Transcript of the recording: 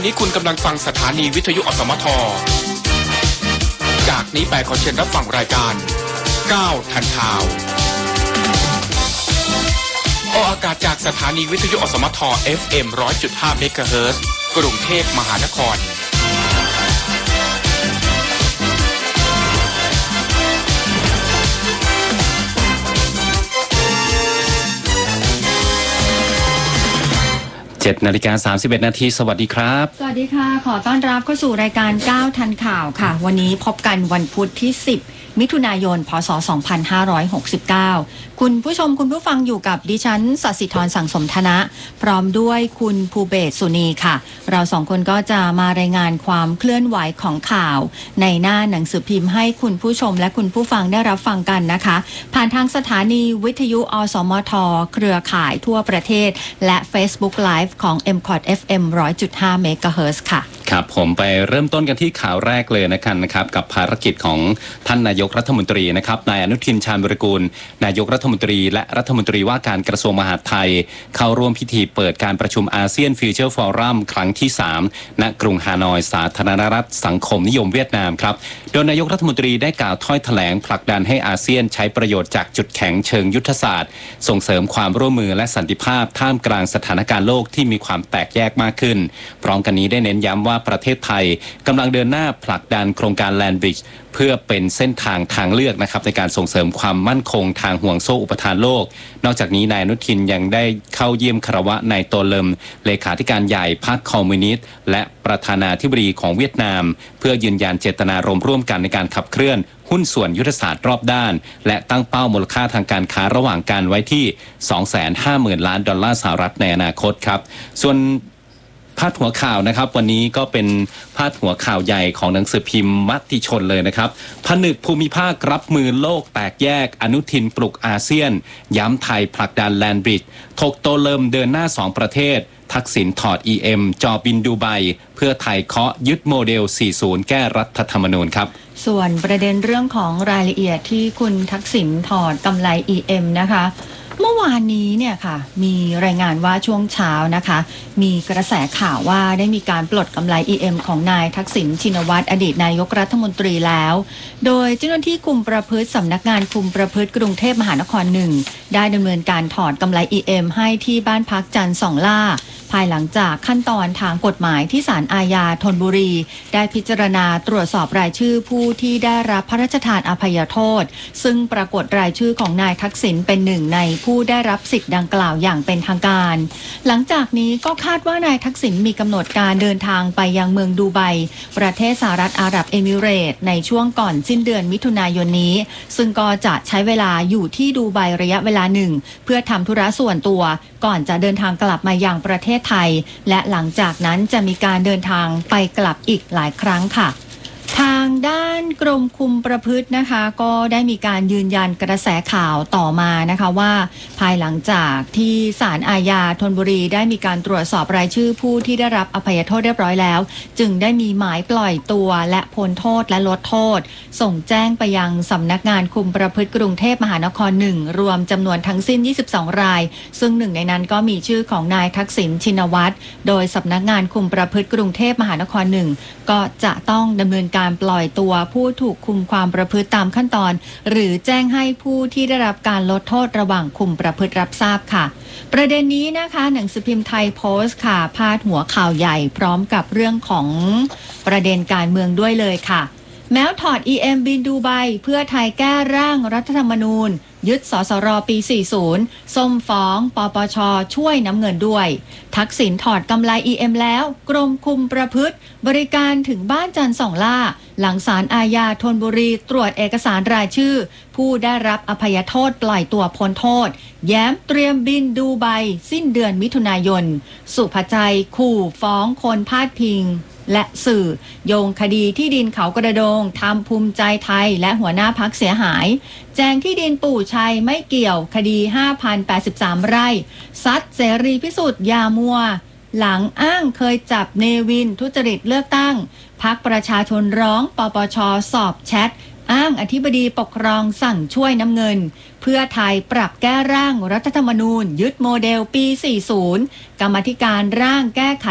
นี้คุณกำลังฟังสถานีวิทยุอสมทจากนี้ไปขอเชิญรับฟังรายการ9ทันข่าวออกอากาศจากสถานีวิทยุอสมท FM 100.5 เมกะเฮิรตซ์กรุงเทพมหานคร 7:31 นาทีสวัสดีครับสวัสดีค่ะขอต้อนรับเข้าสู่รายการ9ทันข่าวค่ะวันนี้พบกันวันพุธที่10มิถุนายนพศ2569คุณผู้ชมคุณผู้ฟังอยู่กับดิฉันศศิธรสังสมธนะพร้อมด้วยคุณภูเบศสุนีค่ะเราสองคนก็จะมารายงานความเคลื่อนไหวของข่าวในหน้าหนังสือพิมพ์ให้คุณผู้ชมและคุณผู้ฟังได้รับฟังกันนะคะผ่านทางสถานีวิทยุอสมทเครือข่ายทั่วประเทศและ Facebook Live ของ MCOT FM 100.5 เมกะเฮิรตซ์ค่ะครับผมไปเริ่มต้นกันที่ข่าวแรกเลยนะครับกับภารกิจของท่านนายกรัฐมนตรีนะครับนายอนุทินชาญวิรากูลนายกรัฐมนตรีและรัฐมนตรีว่าการกระทรวงมหาดไทยเข้าร่วมพิธีเปิดการประชุมอาเซียนฟิวเจอร์ฟอรัมครั้งที่3ณกรุงฮานอยสาธารณรัฐสังคมนิยมเวียดนามครับโดยนายกรัฐมนตรีได้กล่าวถ้อยแถลงผลักดันให้อาเซียนใช้ประโยชน์จากจุดแข็งเชิงยุทธศาสตร์ส่งเสริมความร่วมมือและสันติภาพท่ามกลางสถานการณ์โลกที่มีความแตกแยกมากขึ้นพร้อมกันนี้ได้เน้นย้ำว่าประเทศไทยกำลังเดินหน้าผลักดันโครงการแลนด์บริดจ์เพื่อเป็นเส้นทางเลือกนะครับในการส่งเสริมความมั่นคงทางห่วงโซ่อุปทานโลกนอกจากนี้นายอนุทินยังได้เข้าเยี่ยมคารวะนายโตเลิมเลขาธิการใหญ่พรรคคอมมิวนิสต์และประธานาธิบดีของเวียดนามเพื่อยืนยันเจตนารมณ์ร่วมกันในการขับเคลื่อนหุ้นส่วนยุทธศาสตร์รอบด้านและตั้งเป้ามูลค่าทางการค้าระหว่างกันไว้ที่ 250,000 ล้านดอลลาร์สหรัฐในอนาคตครับส่วนพาดหัวข่าวนะครับวันนี้ก็เป็นพาดหัวข่าวใหญ่ของหนังสือพิมพ์มติชนเลยนะครับผนึกภูมิภาครับมือโลกแตกแยกอนุทินปลุกอาเซียนย้ำไทยผลักดันแลนด์บริดจ์ถกโตเลิมเดินหน้า2ประเทศทักษิณถอด EM จอบินดูไบเพื่อไทยเคาะยึดโมเดล 40 แก้รัฐธรรมนูญครับส่วนประเด็นเรื่องของรายละเอียดที่คุณทักษิณถอดกำไร EM นะคะเมื่อวานนี้เนี่ยค่ะมีรายงานว่าช่วงเช้านะคะมีกระแสข่าวว่าได้มีการปลดกำไร EM ของนายทักษิณชินวัตรอดีตนายกรัฐมนตรีแล้วโดยเจ้าหน้าที่คุมประพฤติสำนักงานคุมประพฤติกรุงเทพมหานคร1ได้ดำเนินการถอดกำไร EM ให้ที่บ้านพักจันทร์สองล่าภายหลังจากขั้นตอนทางกฎหมายที่ศาลอาญาธนบุรีได้พิจารณาตรวจสอบรายชื่อผู้ที่ได้รับพระราชทานอภัยโทษซึ่งปรากฏรายชื่อของนายทักษิณเป็นหนึ่งในผู้ได้รับสิทธิ์ดังกล่าวอย่างเป็นทางการหลังจากนี้ก็คาดว่านายทักษิณมีกำหนดการเดินทางไปยังเมืองดูไบประเทศสหรัฐอาหรับเอมิเรตส์ในช่วงก่อนสิ้นเดือนมิถุนายนนี้ซึ่งก็จะใช้เวลาอยู่ที่ดูไบระยะเวลาหนึ่งเพื่อทำธุระส่วนตัวก่อนจะเดินทางกลับมายังประเทศไทยและหลังจากนั้นจะมีการเดินทางไปกลับอีกหลายครั้งค่ะทางด้านกรมคุมประพฤตินะคะก็ได้มีการยืนยันกระแสข่าวต่อมานะคะว่าภายหลังจากที่ศาลอาญาธนบุรีได้มีการตรวจสอบรายชื่อผู้ที่ได้รับอภัยโทษเรียบร้อยแล้วจึงได้มีหมายปล่อยตัวและพ้นโทษและลดโทษส่งแจ้งไปยังสำนักงานคุมประพฤติกรุงเทพมหานคร1รวมจำนวนทั้งสิ้น22รายซึ่งหนึ่งในนั้นก็มีชื่อของนายทักษิณชินวัตรโดยสำนักงานคุมประพฤติกรุงเทพมหานคร1ก็จะต้องดำเนินการปล่อยตัวผู้ถูกคุมความประพฤติตามขั้นตอนหรือแจ้งให้ผู้ที่ได้รับการลดโทษระหว่างคุมประพฤติรับทราบค่ะประเด็นนี้นะคะหนังสือพิมพ์ไทยโพสต์ค่ะพาดหัวข่าวใหญ่พร้อมกับเรื่องของประเด็นการเมืองด้วยเลยค่ะแม้ถอด EM บินดูไบเพื่อไทยแก้ร่างรัฐธรรมนูญยึดสสรปี 40 ส้มฟ้องปปช.ช่วยน้ำเงินด้วยทักษิณถอดกำไร EM แล้วกรมคุมประพฤติบริการถึงบ้านจันทร์สองล่าหลังศาลอาญาธนบุรีตรวจเอกสารรายชื่อผู้ได้รับอภัยโทษปล่อยตัวพ้นโทษแย้มเตรียมบินดูไบสิ้นเดือนมิถุนายนสุภชัยขู่ฟ้องคนพาดพิงและสื่อโยงคดีที่ดินเขากระโดงทำภูมิใจไทยและหัวหน้าพรรคเสียหายแจงที่ดินปู่ชัยไม่เกี่ยวคดี 5,083 ไร่ซัดเสรีพิสุทธิ์ยามัวหลังอ้างเคยจับเนวินทุจริตเลือกตั้งพรรคประชาชนร้องปปช.สอบแชทอ้างอธิบดีปกครองสั่งช่วยน้ำเงินเพื่อไทยปรับแก้ร่างรัฐธรรมนูญยึดโมเดลปี 40 กรรมาธิการร่างแก้ไข